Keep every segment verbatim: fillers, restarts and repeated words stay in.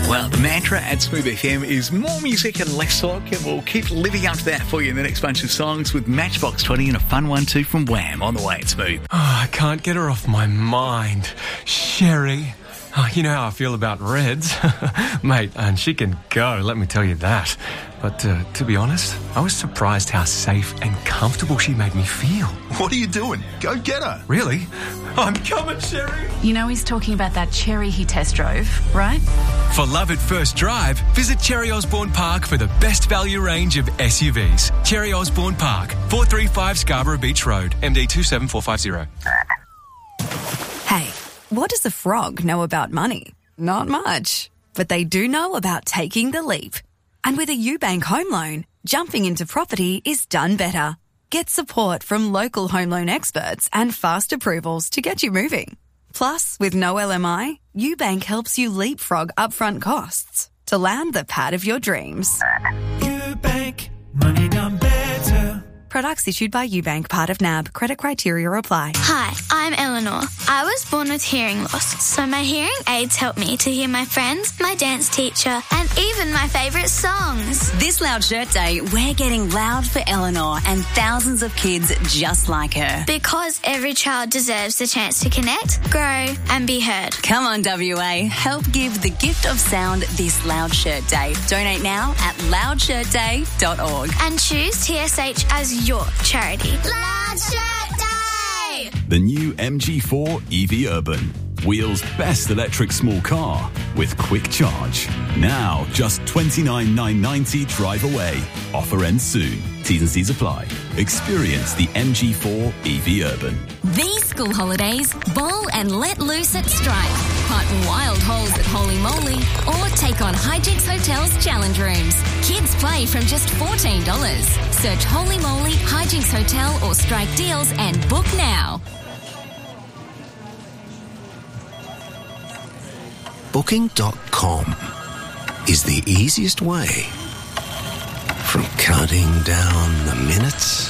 Well, the mantra at Smooth F M is more music and less talk, and we'll keep living up to that for you in the next bunch of songs with Matchbox twenty and a fun one too from Wham on the way at Smooth. Oh, I can't get her off my mind. Sherry. Oh, you know how I feel about Reds. Mate, and she can go, let me tell you that. But uh, to be honest, I was surprised how safe and comfortable she made me feel. What are you doing? Go get her. Really? I'm coming, Sherry. You know he's talking about that Cherry he test drove, right? For love at first drive, visit Cherry Osborne Park for the best value range of S U Vs. Cherry Osborne Park, four thirty-five Scarborough Beach Road, M D two seven four five zero. Hey, what does a frog know about money? Not much. But they do know about taking the leap. And with a UBank home loan, jumping into property is done better. Get support from local home loan experts and fast approvals to get you moving. Plus, with no L M I, UBank helps you leapfrog upfront costs to land the pad of your dreams. UBank, money done better. Products issued by UBank, part of N A B. Credit criteria apply. Hi, I'm Eleanor. I was born with hearing loss, so my hearing aids help me to hear my friends, my dance teacher, and even my favourite songs. This Loud Shirt Day, we're getting loud for Eleanor and thousands of kids just like her. Because every child deserves the chance to connect, grow, and be heard. Come on, W A. Help give the gift of sound this Loud Shirt Day. Donate now at loud shirt day dot org. And choose T S H as your charity. Loud Shirt Day! The new M G four E V Urban. Wheels' best electric small car with quick charge. Now just twenty-nine thousand nine hundred ninety drive away. Offer ends soon. T's and C's apply. Experience the M G four E V Urban. These school holidays, bowl and let loose at Stripe. Hunt wild holes at Holy Moly or take on Hijinks Hotel's challenge rooms. Kids play from just fourteen dollars. Search Holy Moly, Hijinks Hotel or Strike Deals and book now. Booking dot com is the easiest way from counting down the minutes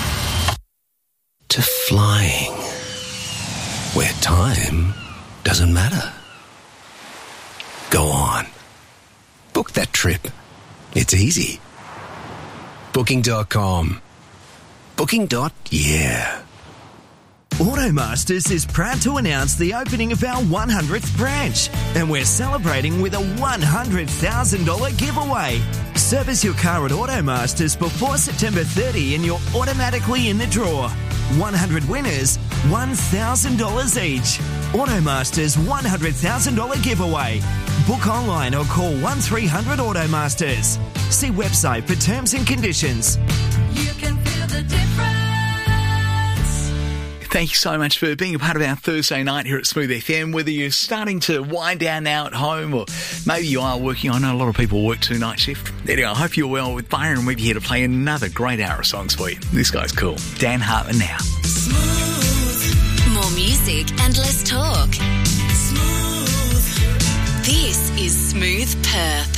to flying where time doesn't matter. Go on. Book that trip. It's easy. Booking dot com. Booking. Yeah. Automasters is proud to announce the opening of our one hundredth branch, and we're celebrating with a one hundred thousand dollars giveaway. Service your car at Automasters before September thirtieth and you're automatically in the draw. one hundred winners, one thousand dollars each. Automasters one hundred thousand dollars giveaway. Book online or call one three hundred Automasters. See website for terms and conditions. You can feel the difference. Thank you so much for being a part of our Thursday night here at Smooth F M. Whether you're starting to wind down now at home or maybe you are working, I know a lot of people work two night shift. Anyway, I hope you're well with Byron. We're here to play another great hour of songs for you. This guy's cool. Dan Hartman now. Smooth. More music and less talk. Smooth. This is Smooth Perth.